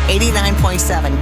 89.7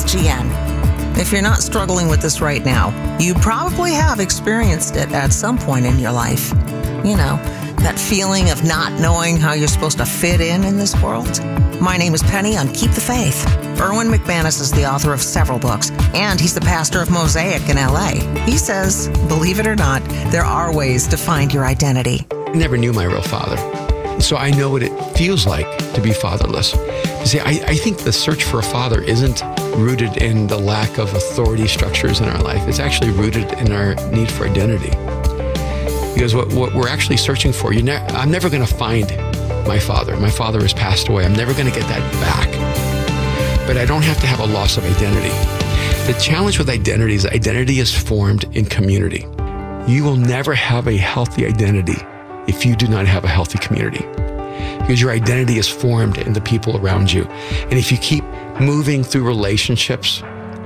KSGN. If you're not struggling with this right now, you probably have experienced it at some point in your life. You know, that feeling of not knowing how you're supposed to fit in this world. My name is Penny on Keep the Faith. Erwin McManus is the author of several books, and he's the pastor of Mosaic in LA. He says, believe it or not, there are ways to find your identity. I never knew my real father, so I know what it feels like to be fatherless. You see, I think the search for a father isn't rooted in the lack of authority structures in our life. It's actually rooted in our need for identity. Because what we're actually searching for, I'm never going to find my father. My father has passed away. I'm never going to get that back. But I don't have to have a loss of identity. The challenge with identity is formed in community. You will never have a healthy identity if you do not have a healthy community. Because your identity is formed in the people around you. And if you keep moving through relationships,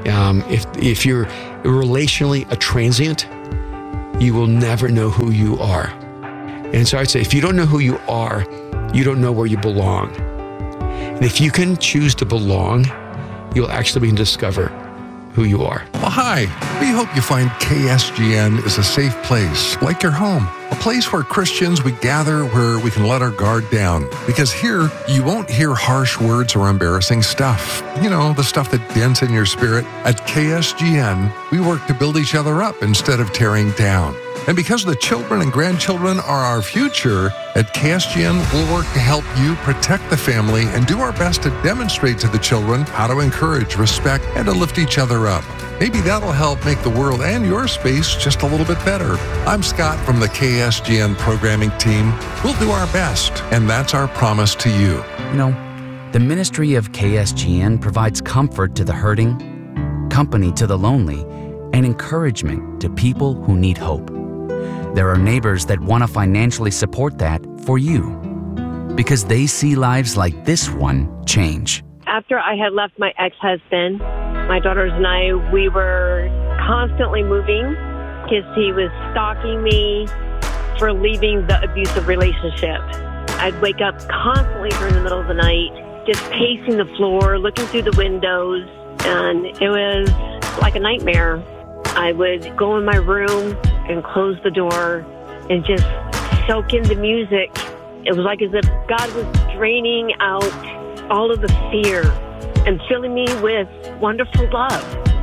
if you're relationally a transient, you will never know who you are. And so I'd say, if you don't know who you are, you don't know where you belong. And if you can choose to belong, you'll actually discover who you are. Well, hi. We hope you find KSGN is a safe place, like your home. A place where Christians, we gather where we can let our guard down. Because here, you won't hear harsh words or embarrassing stuff. You know, the stuff that dents in your spirit. At KSGN, we work to build each other up instead of tearing down. And because the children and grandchildren are our future, at KSGN, we'll work to help you protect the family and do our best to demonstrate to the children how to encourage, respect, and to lift each other up. Maybe that'll help make the world and your space just a little bit better. I'm Scott from the KSGN programming team. We'll do our best, and that's our promise to you. You know, the ministry of KSGN provides comfort to the hurting, company to the lonely, and encouragement to people who need hope. There are neighbors that want to financially support that for you because they see lives like this one change. After I had left my ex-husband, my daughters and I, we were constantly moving because he was stalking me for leaving the abusive relationship. I'd wake up constantly during the middle of the night, just pacing the floor, looking through the windows, and it was like a nightmare. I would go in my room and close the door and just soak in the music. It was like as if God was draining out all of the fear and filling me with wonderful love.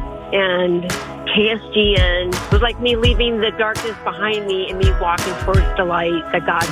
And KSGN was like me leaving the darkness behind me and me walking towards the light that God